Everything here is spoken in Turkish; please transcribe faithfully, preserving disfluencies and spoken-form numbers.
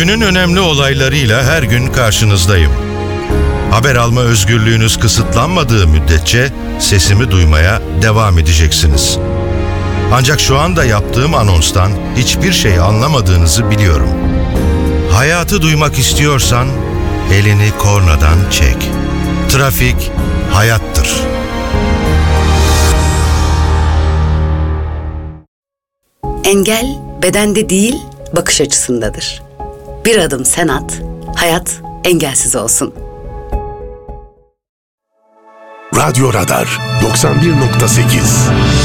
Günün önemli olaylarıyla her gün karşınızdayım. Haber alma özgürlüğünüz kısıtlanmadığı müddetçe sesimi duymaya devam edeceksiniz. Ancak şu anda yaptığım anonstan hiçbir şey anlamadığınızı biliyorum. Hayatı duymak istiyorsan elini kornadan çek. Trafik hayattır. Engel bedende değil, bakış açısındadır. Bir adım sen at, hayat engelsiz olsun. Radyo Radar doksan bir nokta sekiz